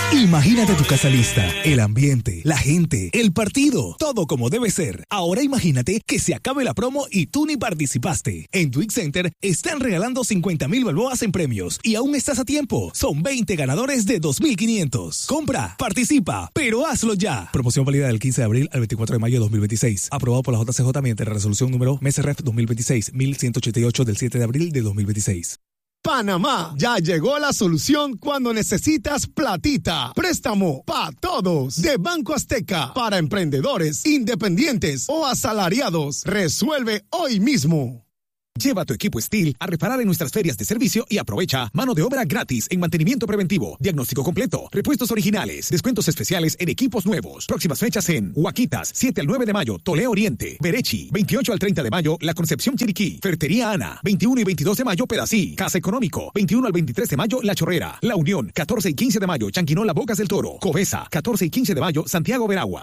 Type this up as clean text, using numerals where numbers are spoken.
Imagínate tu casa lista, el ambiente, la gente, el partido, todo como debe ser. Ahora imagínate que se acabe la promo y tú ni participaste. En Twix Center están regalando 50,000 balboas en premios y aún estás a tiempo. Son 20 ganadores de 2,500. Compra, participa, pero hazlo ya. Promoción válida del 15 de abril al 24 de mayo de 2026. Aprobado por la JCJ mediante la resolución número MSRF 2026-1188 del 7 de abril de 2026. Panamá, ya llegó la solución cuando necesitas platita. Préstamo pa' todos de Banco Azteca para emprendedores, independientes o asalariados. Resuelve hoy mismo. Lleva tu equipo Steel a reparar en nuestras ferias de servicio y aprovecha mano de obra gratis en mantenimiento preventivo, diagnóstico completo, repuestos originales, descuentos especiales en equipos nuevos. Próximas fechas en Huaquitas, 7 al 9 de mayo, Toleo Oriente, Berechi, 28 al 30 de mayo, La Concepción Chiriquí, Ferretería Ana, 21 y 22 de mayo, Pedací, Casa Económico, 21 al 23 de mayo, La Chorrera, La Unión, 14 y 15 de mayo, Chanquinola Bocas del Toro, Covesa, 14 y 15 de mayo, Santiago Veraguas.